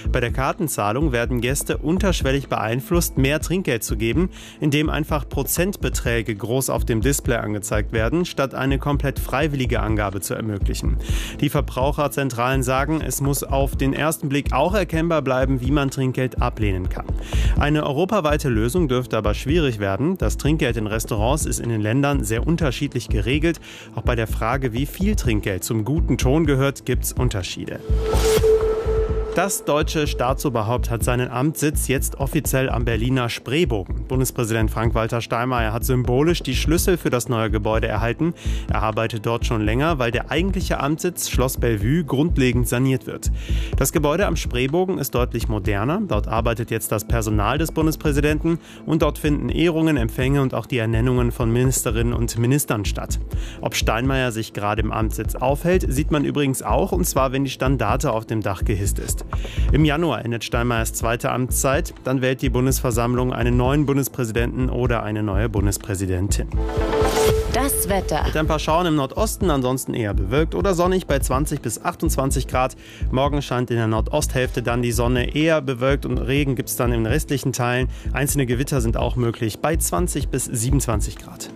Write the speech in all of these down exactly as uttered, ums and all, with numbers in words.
Bei der Kartenzahlung werden Gäste unterschwellig beeinflusst, mehr Trinkgeld zu geben, indem einfach Prozentbeträge groß auf dem Display angezeigt werden, statt eine komplett freiwillige Angabe zu ermöglichen. Die Verbraucherzentralen sagen, es muss auf den ersten Blick auch erkennbar bleiben, wie man Trinkgeld ablehnen kann. Eine europaweite Lösung dürfte aber schwierig werden. Das Trinkgeld in Restaurants ist in den Ländern sehr unterschiedlich geregelt. Auch bei der Frage, wie viel Trinkgeld zum guten Ton gehört, gibt es Unterschiede. Das deutsche Staatsoberhaupt hat seinen Amtssitz jetzt offiziell am Berliner Spreebogen. Bundespräsident Frank-Walter Steinmeier hat symbolisch die Schlüssel für das neue Gebäude erhalten. Er arbeitet dort schon länger, weil der eigentliche Amtssitz Schloss Bellevue grundlegend saniert wird. Das Gebäude am Spreebogen ist deutlich moderner. Dort arbeitet jetzt das Personal des Bundespräsidenten und dort finden Ehrungen, Empfänge und auch die Ernennungen von Ministerinnen und Ministern statt. Ob Steinmeier sich gerade im Amtssitz aufhält, sieht man übrigens auch, und zwar, wenn die Standarte auf dem Dach gehisst ist. Im Januar endet Steinmeiers zweite Amtszeit. Dann wählt die Bundesversammlung einen neuen Bundespräsidenten oder eine neue Bundespräsidentin. Das Wetter. Mit ein paar Schauern im Nordosten, ansonsten eher bewölkt oder sonnig bei zwanzig bis achtundzwanzig Grad. Morgen scheint in der Nordosthälfte dann die Sonne, eher bewölkt und Regen gibt es dann in den restlichen Teilen. Einzelne Gewitter sind auch möglich bei zwanzig bis siebenundzwanzig Grad.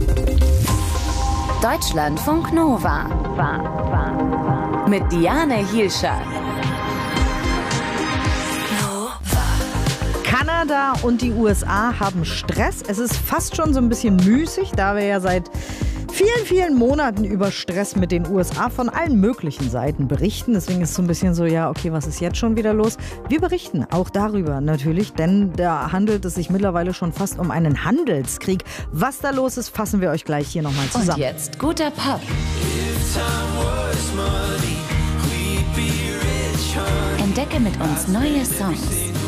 Deutschlandfunk Nova. Mit Diane Hielscher. Kanada und die U S A haben Stress. Es ist fast schon so ein bisschen müßig, da wir ja seit vielen, vielen Monaten über Stress mit den U S A von allen möglichen Seiten berichten. Deswegen ist es so ein bisschen so, ja, okay, was ist jetzt schon wieder los? Wir berichten auch darüber natürlich, denn da handelt es sich mittlerweile schon fast um einen Handelskrieg. Was da los ist, fassen wir euch gleich hier nochmal zusammen. Und jetzt guter Pop. Entdecke mit uns neue Songs.